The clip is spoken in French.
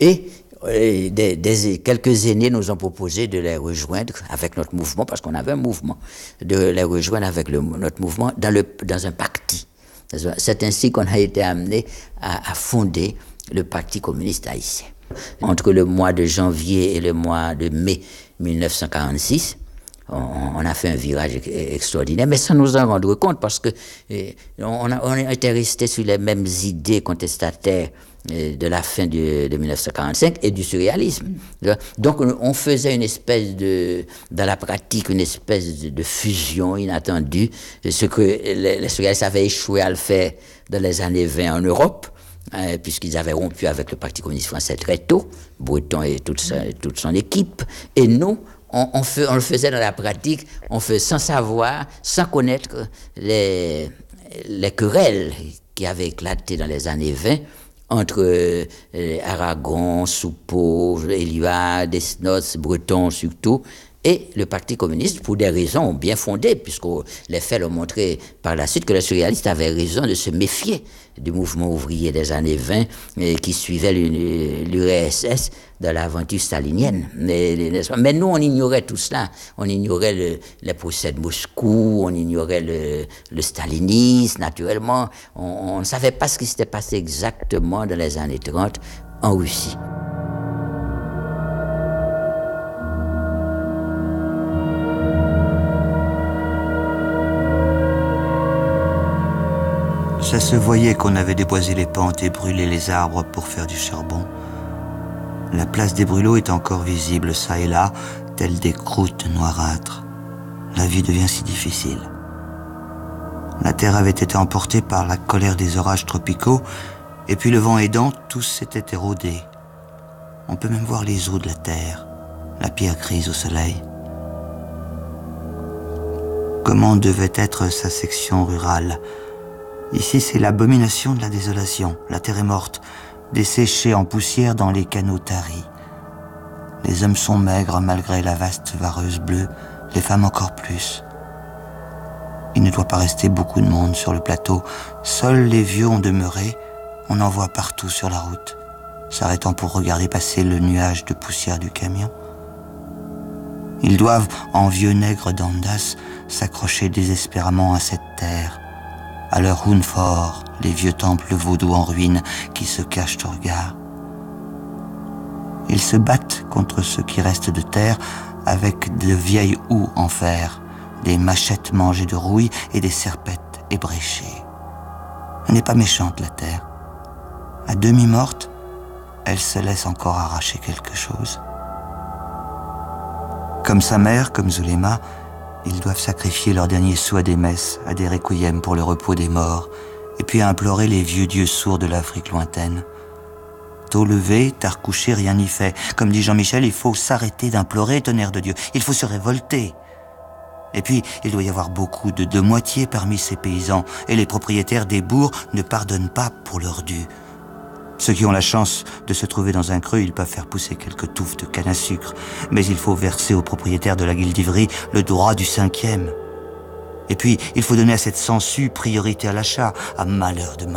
Et quelques aînés nous ont proposé de les rejoindre avec notre mouvement, parce qu'on avait un mouvement, de les rejoindre avec notre mouvement dans un parti. C'est ainsi qu'on a été amené à fonder le Parti communiste haïtien. Entre le mois de janvier et le mois de mai 1946, on a fait un virage extraordinaire, mais sans nous en rendre compte, parce que on était resté sur les mêmes idées contestataires de la fin de 1945 et du surréalisme. Donc on faisait dans la pratique, une espèce de fusion inattendue, ce que les surréalistes avaient échoué à le faire dans les années 20 en Europe, puisqu'ils avaient rompu avec le Parti communiste français très tôt, Breton et toute son équipe, et nous, on le faisait dans la pratique, sans savoir, sans connaître les querelles qui avaient éclaté dans les années 20 entre Aragon, Soupeau, Éluard, Desnottes, Breton surtout, et le Parti communiste, pour des raisons bien fondées, puisque les faits l'ont montré par la suite que les surréalistes avaient raison de se méfier du mouvement ouvrier des années 20 qui suivait l'URSS dans l'aventure stalinienne. Mais nous, on ignorait tout cela. On ignorait les procès de Moscou, on ignorait le stalinisme, naturellement. On ne savait pas ce qui s'était passé exactement dans les années 30 en Russie. Ça se voyait qu'on avait déboisé les pentes et brûlé les arbres pour faire du charbon. La place des brûlots est encore visible, ça et là, telles des croûtes noirâtres. La vue devient si difficile. La terre avait été emportée par la colère des orages tropicaux, et puis le vent aidant, tout s'était érodé. On peut même voir les os de la terre, la pierre grise au soleil. Comment devait être sa section rurale ? Ici, c'est l'abomination de la désolation. La terre est morte, desséchée en poussière dans les canaux taris. Les hommes sont maigres malgré la vaste vareuse bleue, les femmes encore plus. Il ne doit pas rester beaucoup de monde sur le plateau. Seuls les vieux ont demeuré. On en voit partout sur la route, s'arrêtant pour regarder passer le nuage de poussière du camion. Ils doivent, en vieux nègres d'Andas, s'accrocher désespérément à cette terre, à leur Hunfort, les vieux temples vaudous en ruine qui se cachent au regard. Ils se battent contre ce qui reste de terre avec de vieilles houes en fer, des machettes mangées de rouille et des serpettes ébréchées. Elle n'est pas méchante, la terre. À demi morte, elle se laisse encore arracher quelque chose. Comme sa mère, comme Zulema, ils doivent sacrifier leurs derniers sous à des messes, à des requiems pour le repos des morts, et puis à implorer les vieux dieux sourds de l'Afrique lointaine. Tôt levé, tard couché, rien n'y fait. Comme dit Jean-Michel, il faut s'arrêter d'implorer, tonnerre de Dieu. Il faut se révolter. Et puis, il doit y avoir beaucoup de moitiés parmi ces paysans, et les propriétaires des bourgs ne pardonnent pas pour leur dû. Ceux qui ont la chance de se trouver dans un creux, ils peuvent faire pousser quelques touffes de canne à sucre, mais il faut verser aux propriétaires de la Guilde d'Ivry le droit du 5e. Et puis, il faut donner à cette sangsue priorité à l'achat, à malheur de